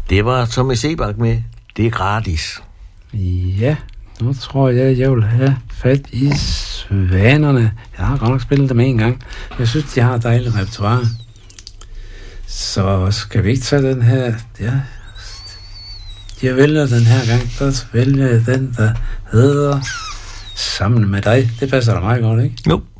Det var Thomas Sebak med Det er gratis. Ja, nu tror jeg vil have fat i Svanerne. Jeg har godt nok spillet dem en gang. Jeg synes, de har et dejligt repertoire. Så skal vi ikke tage den her... Ja, jeg vælger den her gang. Så vælger jeg den, der hedder Sammen med dig. Det passer da meget godt, ikke? Jo.